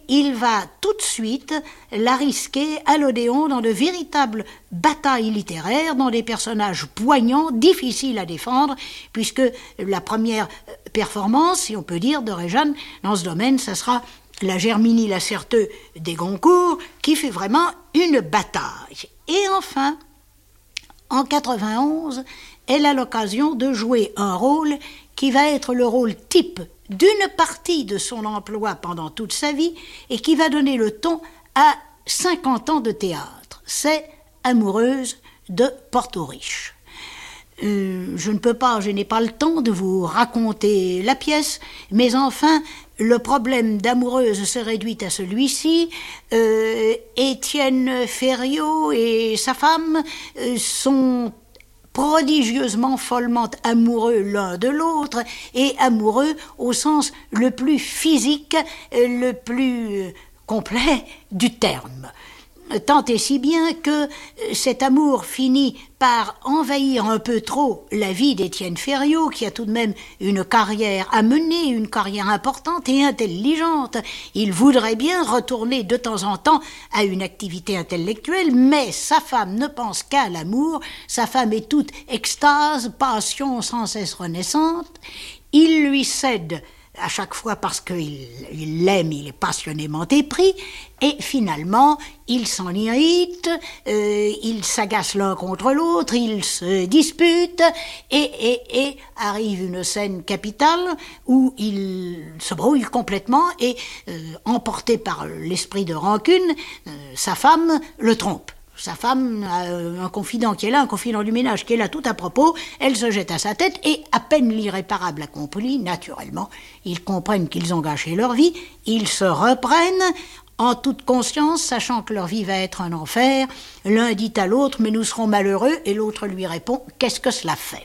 il va tout de suite la risquer à l'Odéon dans de véritables batailles littéraires, dans des personnages poignants, difficiles à défendre, puisque la première performance, si on peut dire, de Réjeanne dans ce domaine, ça sera la Germinie Lacerteux des Goncourt, qui fait vraiment une bataille. Et enfin, en 91, elle a l'occasion de jouer un rôle qui va être le rôle type d'une partie de son emploi pendant toute sa vie et qui va donner le ton à 50 ans de théâtre. C'est Amoureuse de Portoriche. Je n'ai pas le temps de vous raconter la pièce, mais enfin, le problème d'Amoureuse se réduit à celui-ci. Étienne Ferriot et sa femme sont prodigieusement, follement amoureux l'un de l'autre, et amoureux au sens le plus physique, le plus complet du terme. Tant et si bien que cet amour finit par envahir un peu trop la vie d'Étienne Ferriot, qui a tout de même une carrière à mener, une carrière importante et intelligente. Il voudrait bien retourner de temps en temps à une activité intellectuelle, mais sa femme ne pense qu'à l'amour, sa femme est toute extase, passion sans cesse renaissante. Il lui cède à chaque fois parce qu'il l'aime, il est passionnément épris, et finalement, ils s'en irritent, ils s'agacent l'un contre l'autre, ils se disputent, et arrive une scène capitale où il se brouille complètement, et emporté par l'esprit de rancune, sa femme le trompe. Sa femme a un confident qui est là, un confident du ménage qui est là tout à propos, elle se jette à sa tête et à peine l'irréparable accompli, naturellement, ils comprennent qu'ils ont gâché leur vie, ils se reprennent en toute conscience, sachant que leur vie va être un enfer. L'un dit à l'autre « mais nous serons malheureux » et l'autre lui répond « qu'est-ce que cela fait ?»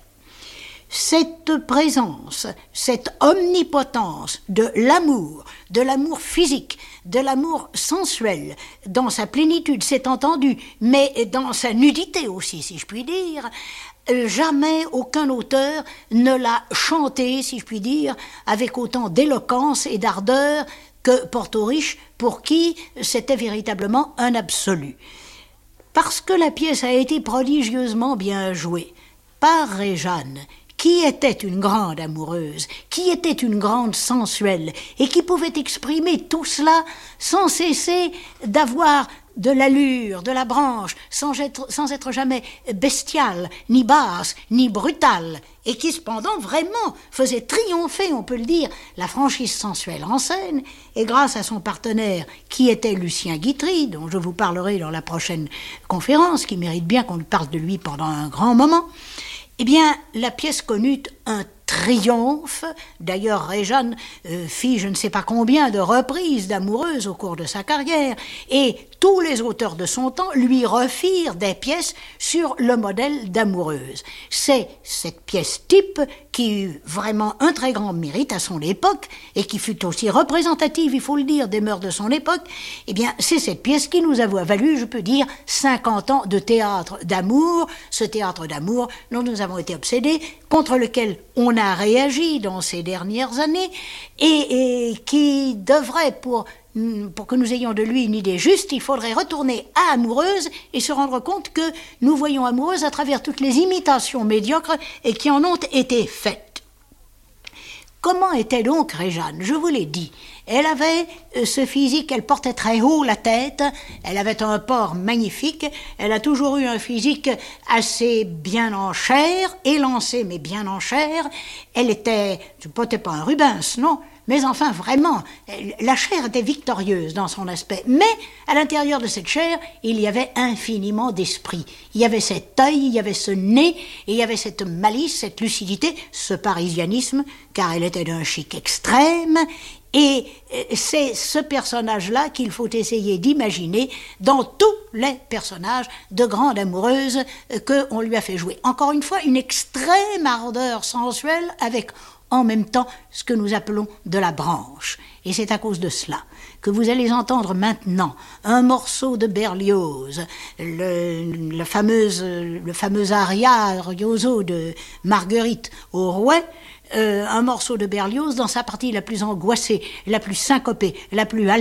Cette présence, cette omnipotence de l'amour physique, de l'amour sensuel, dans sa plénitude, c'est entendu, mais dans sa nudité aussi, si je puis dire, jamais aucun auteur ne l'a chanté, si je puis dire, avec autant d'éloquence et d'ardeur que Portoriche, pour qui c'était véritablement un absolu. Parce que la pièce a été prodigieusement bien jouée par Réjeanne, qui était une grande amoureuse, qui était une grande sensuelle, et qui pouvait exprimer tout cela sans cesser d'avoir de l'allure, de la branche, sans être jamais bestiale, ni basse, ni brutale, et qui cependant vraiment faisait triompher, on peut le dire, la franchise sensuelle en scène, et grâce à son partenaire, qui était Lucien Guitry, dont je vous parlerai dans la prochaine conférence, qui mérite bien qu'on lui parle de lui pendant un grand moment, eh bien, la pièce connut un triomphe. D'ailleurs, Réjeanne fit je ne sais pas combien de reprises d'Amoureuse au cours de sa carrière, et tous les auteurs de son temps lui refirent des pièces sur le modèle d'Amoureuse. C'est cette pièce type qui eut vraiment un très grand mérite à son époque, et qui fut aussi représentative, il faut le dire, des mœurs de son époque. Eh bien, c'est cette pièce qui nous a valu, je peux dire, 50 ans de théâtre d'amour, ce théâtre d'amour dont nous avons été obsédés, contre lequel on a réagi dans ces dernières années, et qui devrait, pour que nous ayons de lui une idée juste, il faudrait retourner à Amoureuse et se rendre compte que nous voyons Amoureuse à travers toutes les imitations médiocres et qui en ont été faites. Comment était donc Réjeanne ? Je vous l'ai dit. Elle avait ce physique, elle portait très haut la tête, elle avait un port magnifique, elle a toujours eu un physique assez bien en chair, élancé mais bien en chair. Elle était, je ne portais pas un Rubens, non, mais enfin vraiment, la chair était victorieuse dans son aspect. Mais à l'intérieur de cette chair, il y avait infiniment d'esprit. Il y avait cet œil, il y avait ce nez, et il y avait cette malice, cette lucidité, ce parisianisme, car elle était d'un chic extrême. Et c'est ce personnage-là qu'il faut essayer d'imaginer dans tous les personnages de grande amoureuse qu'on lui a fait jouer. Encore une fois, une extrême ardeur sensuelle avec en même temps ce que nous appelons de la branche. Et c'est à cause de cela que vous allez entendre maintenant un morceau de Berlioz, le fameux aria arioso de Marguerite au Rouet, un morceau de Berlioz dans sa partie la plus angoissée, la plus syncopée, la plus